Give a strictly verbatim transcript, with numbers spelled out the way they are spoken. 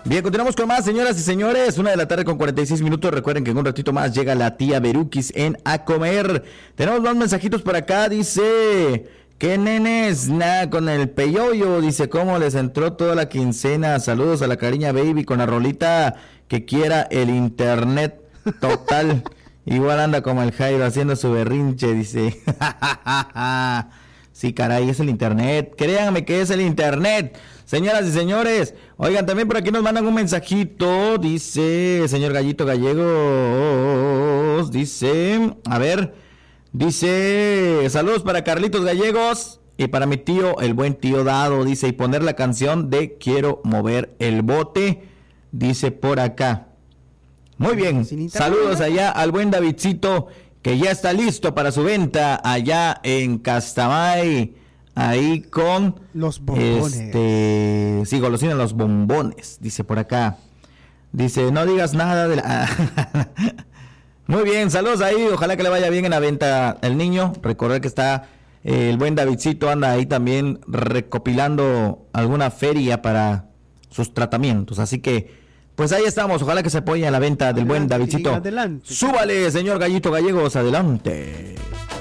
Bien, continuamos con más, señoras y señores. Una de la tarde con cuarenta y seis minutos. Recuerden que en un ratito más llega la tía Berukis en A Comer. Tenemos más mensajitos por acá. Dice, ¿qué nenes? Nada con el peyoyo. Dice, ¿cómo les entró toda la quincena? Saludos a la cariña baby con la rolita que quiera el internet total. Igual anda como el Jairo haciendo su berrinche. Dice, sí, caray, es el internet. Créanme que es el internet. Señoras y señores, oigan, también por aquí nos mandan un mensajito, dice, señor Gallito Gallegos, dice, a ver, dice, saludos para Carlitos Gallegos y para mi tío, el buen tío Dado, dice, y poner la canción de Quiero mover el bote, dice por acá. Muy bien, saludos allá al buen Davidcito, que ya está listo para su venta allá en Castamay. Ahí con los bombones. Este, sí, golosina los bombones, dice por acá. Dice, no digas nada de la... Muy bien, saludos ahí, ojalá que le vaya bien en la venta el niño. Recordar que está eh, el buen Davidcito, anda ahí también recopilando alguna feria para sus tratamientos. Así que, pues ahí estamos, ojalá que se apoye a la venta del adelante, buen Davidcito. Adelante. Súbale, señor Gallito Gallegos, adelante.